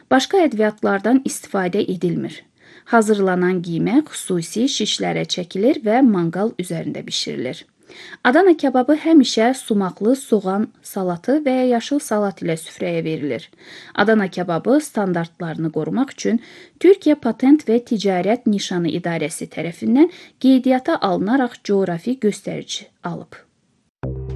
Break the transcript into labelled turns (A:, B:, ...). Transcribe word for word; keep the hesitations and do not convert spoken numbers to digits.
A: Başqa ədviyyatlardan istifadə edilmir. Hazırlanan qiymə xüsusi şişlərə çəkilir və manqal üzərində bişirilir. Adana kebabı həmişə sumaqlı soğan salatı və ya yaşıl salat ilə süfrəyə verilir. Adana kebabı standartlarını qorumaq üçün Türkiyə Patent və Ticarət Nişanı İdarəsi tərəfindən qeydiyyata alınaraq coğrafi göstərici alıb.